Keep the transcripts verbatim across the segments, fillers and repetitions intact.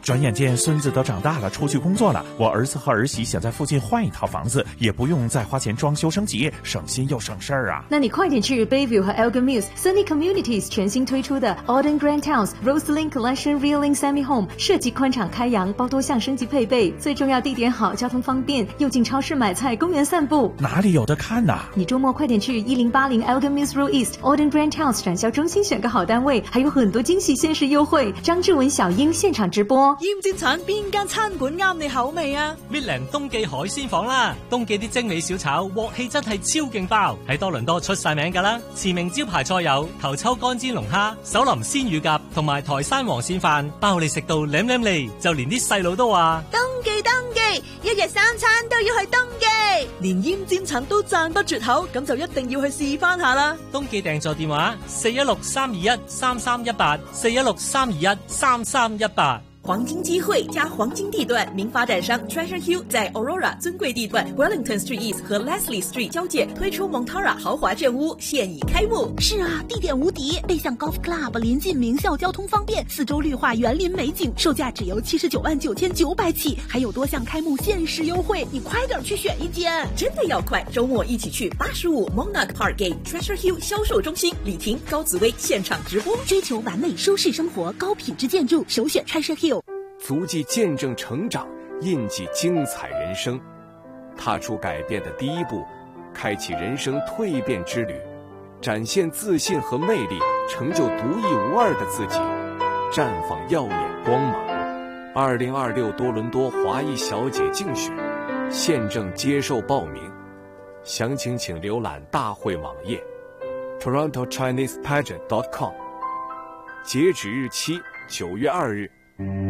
转眼间孙子都长大了，出去工作了，我儿子和儿媳想在附近换一套房子，也不用再花钱装修升级，省心又省事儿啊。 那你快点去 Bayview 和 Elgin Mills Sunny Communities 全新推出的 Auden Grand Towns Roseland Collection Reeling Semi Home， 设计宽敞开扬，包多项升级配备，最重要地点好，交通方便，又进超市买菜，公园散步。 哪里有的看呐、啊？ 你周末快点去一零八零 Elgin Mills Road East Auden Grand Towns 展销中心选个好单位，还有很多惊喜限时优惠。张志文、小英现場直播。 要唔知揀邊間餐館啱你口味啊？ 搣靚東記海鮮房啦，東記啲精美小炒鑊氣真係超勁爆，喺多倫多出晒名㗎啦。馳名招牌菜有頭抽乾煎龍蝦、手林鮮乳鴿同埋台山黃鱔飯，包你食到舐舐脷，就連啲細路都話東記東記，一日三餐都要去東記，連奄尖陳都讚不絕口，咁就一定要去試翻下啦。 東記訂座電話四一六三二一三三一八，四一六三二一三三一八。 黄金机会加黄金地段，名发展商 Treasure Hill 在 Aurora 尊贵地段 Wellington Street East 和 Leslie Street 交界推出 Montara 豪华镇屋，现已开幕。 是啊，地点无敌，背向 Golf Club， 临近名校，交通方便，四周绿化，园林美景，售价只由七十九万九千九百起，还有多项开幕限时优惠，你快点去选一间。 真的要快，周末一起去八十五 Monarch Parkgate Treasure Hill 销售中心，李婷、高紫薇现场直播。 追求完美舒适生活，高品质建筑，首选 Treasure Hill。 足迹见证成长，印记精彩人生，踏出改变的第一步，开启人生蜕变之旅，展现自信和魅力，成就独一无二的自己，绽放耀眼光芒。二零二六多伦多华裔小姐竞选现正接受报名，详情请浏览大会网页 toronto chinese pageant dot com， 截止日期九月二日。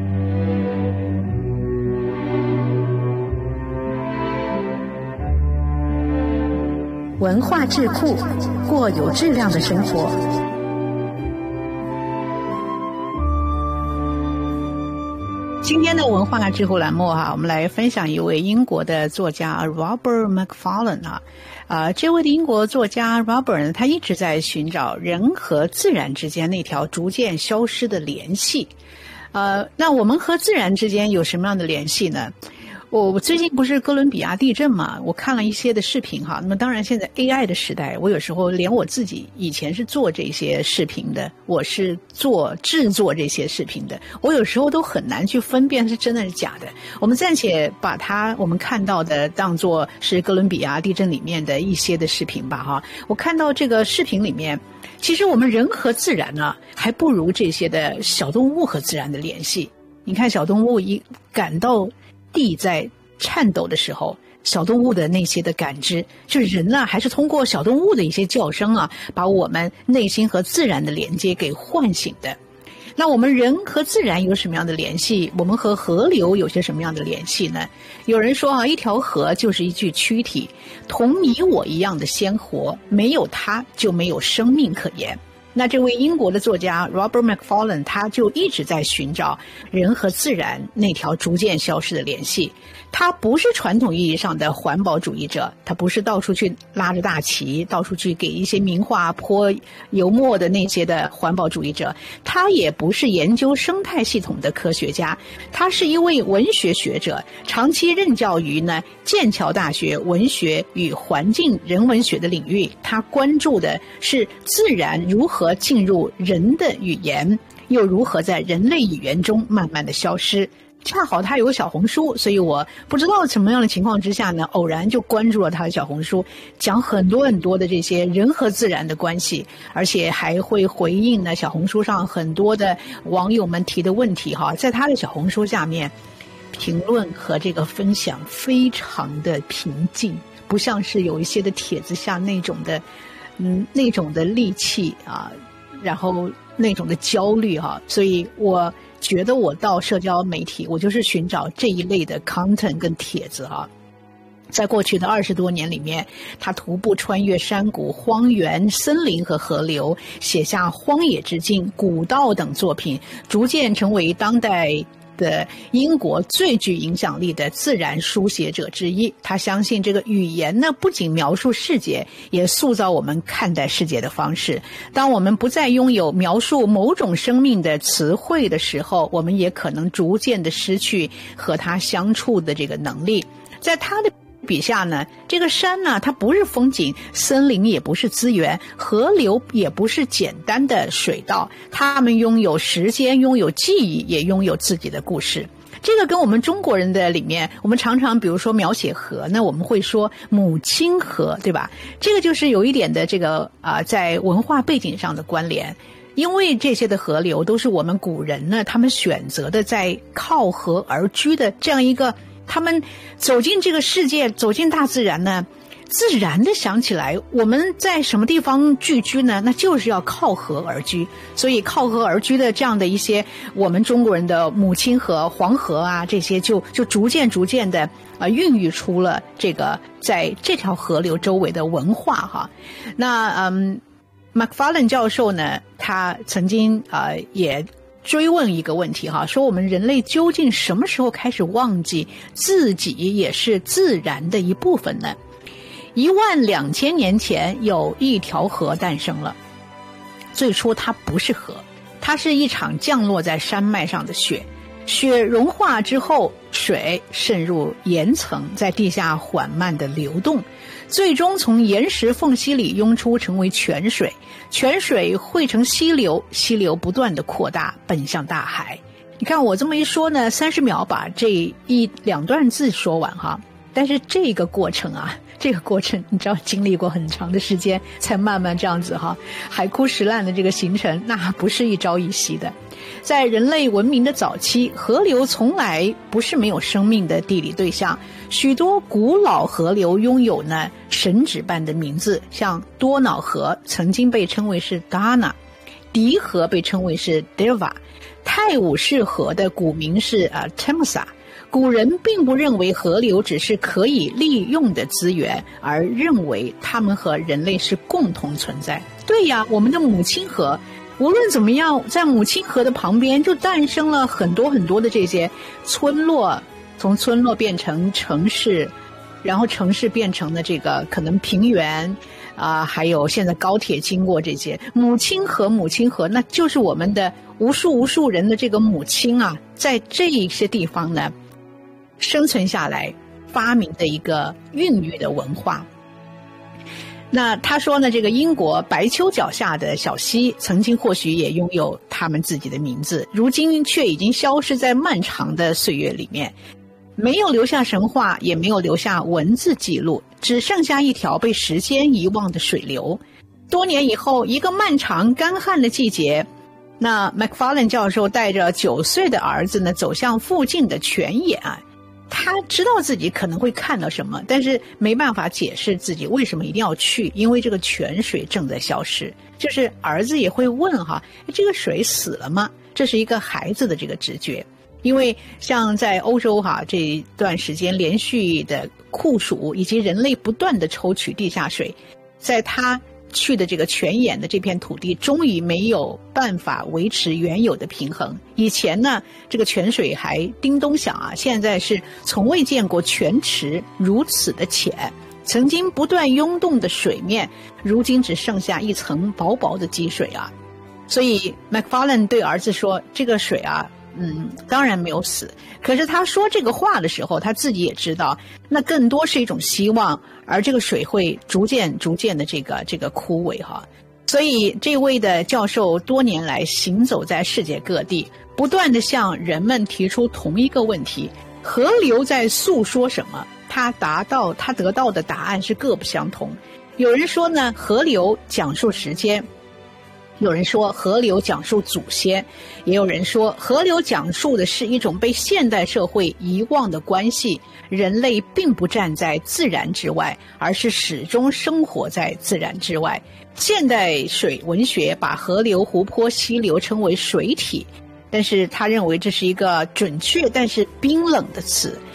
文化智库，过有质量的生活。今天的文化智库栏目哈、啊，我们来分享一位英国的作家 Robert Macfarlane 啊，啊，这位的英国作家 Robert 呢，他一直在寻找人和自然之间那条逐渐消失的联系。呃，那我们和自然之间有什么样的联系呢？我我最近不是哥伦比亚地震嘛，我看了一些的视频哈。那么当然现在 A I 的时代，我有时候连我自己以前是做这些视频的，我是做制作这些视频的，我有时候都很难去分辨是真的是假的。我们暂且把它我们看到的当作是哥伦比亚地震里面的一些的视频吧哈。我看到这个视频里面，其实我们人和自然呢，还不如这些的小动物和自然的联系。你看小动物一感到地在颤抖的时候，小动物的那些的感知，就是人呢还是通过小动物的一些叫声啊，把我们内心和自然的连接给唤醒的。那我们人和自然有什么样的联系？我们和河流有些什么样的联系呢？有人说啊，一条河就是一具躯体，同你我一样的鲜活，没有它就没有生命可言。那这位英国的作家 Robert Macfarlane 他就一直在寻找人和自然那条逐渐消失的联系。他不是传统意义上的环保主义者，他不是到处去拉着大旗，到处去给一些名画泼油墨的那些的环保主义者，他也不是研究生态系统的科学家，他是一位文学学者，长期任教于呢剑桥大学文学与环境人文学的领域。他关注的是自然如何进入人的语言，又如何在人类语言中慢慢的消失。恰好他有个小红书，所以我不知道什么样的情况之下呢，偶然就关注了他的小红书，讲很多很多的这些人和自然的关系，而且还会回应呢小红书上很多的网友们提的问题哈。在他的小红书下面评论和这个分享非常的平静，不像是有一些的帖子下那种的嗯那种的戾气啊，然后那种的焦虑哈。所以我觉得我到社交媒体，我就是寻找这一类的 content 跟帖子啊。在过去的二十多年里面，他徒步穿越山谷、荒原、森林和河流，写下《荒野之境》、《古道》等作品，逐渐成为当代的英国最具影响力的自然书写者之一。他相信这个语言呢，不仅描述世界，也塑造我们看待世界的方式。当我们不再拥有描述某种生命的词汇的时候，我们也可能逐渐的失去和它相处的这个能力。在他的笔下呢，这个山呢，它不是风景，森林也不是资源，河流也不是简单的水道，它们拥有时间，拥有记忆，也拥有自己的故事。这个跟我们中国人的里面，我们常常比如说描写河呢，我们会说母亲河，对吧？这个就是有一点的这个啊、呃，在文化背景上的关联。因为这些的河流都是我们古人呢，他们选择的在靠河而居的这样一个，他们走进这个世界，走进大自然呢，自然的想起来我们在什么地方聚居呢？那就是要靠河而居。所以靠河而居的这样的一些我们中国人的母亲河、黄河啊，这些就就逐渐逐渐的啊、呃、孕育出了这个在这条河流周围的文化哈。那嗯 ，Macfarlane 教授呢，他曾经啊、呃、也追问一个问题哈，说我们人类究竟什么时候开始忘记自己也是自然的一部分呢？一万两千年前有一条河诞生了，最初它不是河，它是一场降落在山脉上的雪。雪融化之后，水渗入岩层，在地下缓慢地流动，最终从岩石缝隙里涌出，成为泉水。泉水汇成溪流，溪流不断地扩大，奔向大海。你看我这么一说呢，三十秒把这一两段字说完哈。但是这个过程啊，这个过程你知道经历过很长的时间，才慢慢这样子哈，海枯石烂的这个形成，那不是一朝一夕的。在人类文明的早期，河流从来不是没有生命的地理对象，许多古老河流拥有呢神旨般的名字，像多瑙河曾经被称为是 Dana， 迪河被称为是 Deva， 泰晤士河的古名是啊 Temsa。古人并不认为河流只是可以利用的资源，而认为它们和人类是共同存在。对呀，我们的母亲河，无论怎么样，在母亲河的旁边就诞生了很多很多的这些村落，从村落变成城市，然后城市变成了这个可能平原啊、呃，还有现在高铁经过这些。母亲河，母亲河，那就是我们的无数无数人的这个母亲啊，在这一些地方呢生存下来，发明的一个孕育的文化。那他说呢，这个英国白丘脚下的小溪曾经或许也拥有他们自己的名字，如今却已经消失在漫长的岁月里面，没有留下神话，也没有留下文字记录，只剩下一条被时间遗忘的水流。多年以后，一个漫长干旱的季节，那 Macfarlane 教授带着九岁的儿子呢，走向附近的泉眼啊。他知道自己可能会看到什么，但是没办法解释自己为什么一定要去，因为这个泉水正在消失。就是儿子也会问哈，这个水死了吗？这是一个孩子的这个直觉。因为像在欧洲哈这一段时间连续的酷暑，以及人类不断的抽取地下水，在他去的这个泉眼的这片土地终于没有办法维持原有的平衡。以前呢，这个泉水还叮咚响啊，现在是从未见过泉池如此的浅，曾经不断涌动的水面，如今只剩下一层薄薄的积水啊。所以 Macfarlane 对儿子说，这个水啊嗯，当然没有死。可是他说这个话的时候，他自己也知道，那更多是一种希望，而这个水会逐渐逐渐的这个这个枯萎哈。所以这位的教授多年来行走在世界各地，不断的向人们提出同一个问题：河流在诉说什么？他达到他得到的答案是各不相同。有人说呢，河流讲述时间。有人说河流讲述祖先，也有人说河流讲述的是一种被现代社会遗忘的关系，人类并不站在自然之外，而是始终生活在自然之外。现代水文学把河流、湖泊、溪流称为水体，但是他认为这是一个准确但是冰冷的词。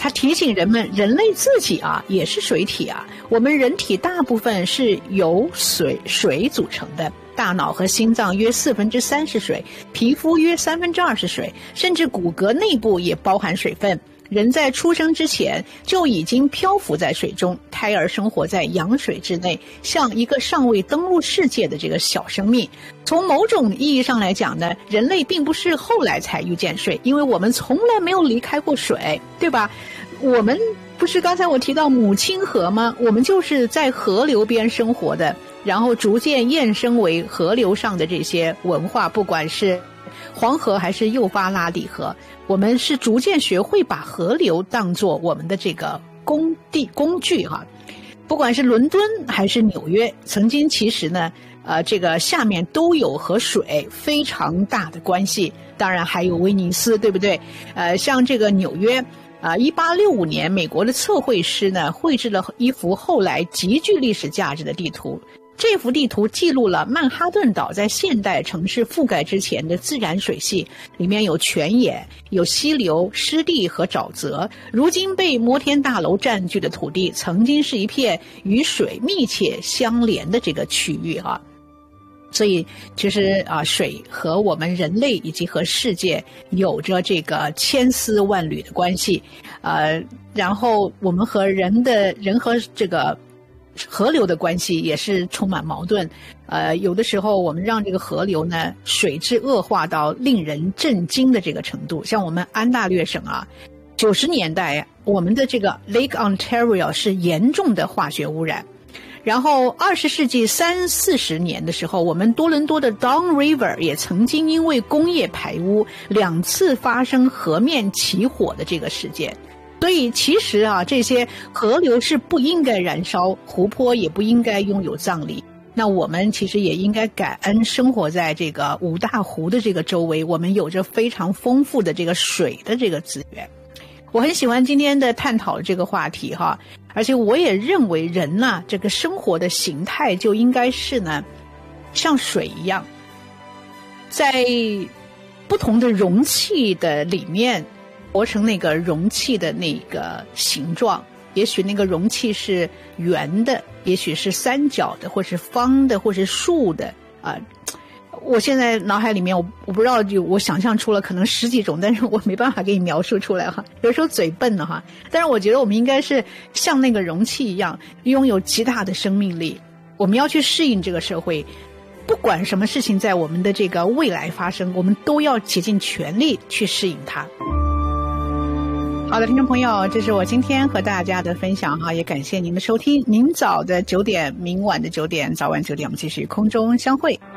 它提醒人们，人类自己啊也是水体啊。我们人体大部分是由水水组成的，大脑和心脏约四分之三是水，皮肤约三分之二是水，甚至骨骼内部也包含水分。人在出生之前就已经漂浮在水中，胎儿生活在羊水之内，像一个尚未登陆世界的这个小生命。从某种意义上来讲呢，人类并不是后来才遇见水，因为我们从来没有离开过水，对吧？我们不是刚才我提到母亲河吗？我们就是在河流边生活的，然后逐渐衍生为河流上的这些文化，不管是黄河还是幼发拉底河，我们是逐渐学会把河流当作我们的这个工地工具哈。不管是伦敦还是纽约，曾经其实呢，呃，这个下面都有和水非常大的关系。当然还有威尼斯，对不对？呃，像这个纽约，啊，一八六五年，美国的测绘师呢绘制了一幅后来极具历史价值的地图。这幅地图记录了曼哈顿岛在现代城市覆盖之前的自然水系，里面有泉眼、有溪流、湿地和沼泽。如今被摩天大楼占据的土地，曾经是一片与水密切相连的这个区域啊。所以其实啊，水和我们人类以及和世界有着这个千丝万缕的关系，呃，然后我们和人的人和这个河流的关系也是充满矛盾，呃，有的时候我们让这个河流呢水质恶化到令人震惊的这个程度。像我们安大略省啊，九十年代我们的这个 Lake Ontario 是严重的化学污染。然后二十世纪三四十年的时候，我们多伦多的 Don River 也曾经因为工业排污两次发生河面起火的这个事件。所以其实啊，这些河流是不应该燃烧，湖泊也不应该拥有葬礼。那我们其实也应该感恩生活在这个五大湖的这个周围，我们有着非常丰富的这个水的这个资源。我很喜欢今天的探讨这个话题哈，而且我也认为人呢、啊，这个生活的形态就应该是呢，像水一样，在不同的容器的里面活成那个容器的那个形状。也许那个容器是圆的，也许是三角的，或是方的，或是竖的啊、呃。我现在脑海里面我我不知道，就我想象出了可能十几种，但是我没办法给你描述出来哈。有时候嘴笨的哈，但是我觉得我们应该是像那个容器一样，拥有极大的生命力。我们要去适应这个社会，不管什么事情在我们的这个未来发生，我们都要竭尽全力去适应它。好的，听众朋友，这是我今天和大家的分享哈，也感谢您的收听。明早的九点，明晚的九点，早晚九点，我们继续空中相会。